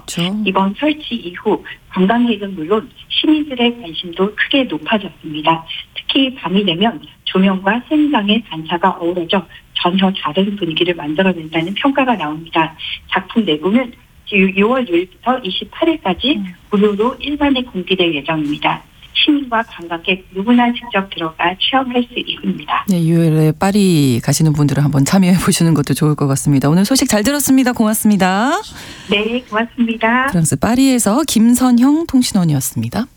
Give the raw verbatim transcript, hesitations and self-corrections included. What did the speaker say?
그렇죠. 이번 설치 이후 관광객은 물론 시민들의 관심도 크게 높아졌습니다. 특히 밤이 되면 조명과 생상의 반사가 어우러져 전혀 다른 분위기를 만들어낸다는 평가가 나옵니다. 작품 내부는 유월 유일부터 이십팔일까지 무료로 일반에 공개될 예정입니다. 시민과 관광객 누구나 직접 들어가 체험할 수 있습니다. 네, 유월에 파리 가시는 분들은 한번 참여해 보시는 것도 좋을 것 같습니다. 오늘 소식 잘 들었습니다. 고맙습니다. 네, 고맙습니다. 프랑스 파리에서 김선형 통신원이었습니다.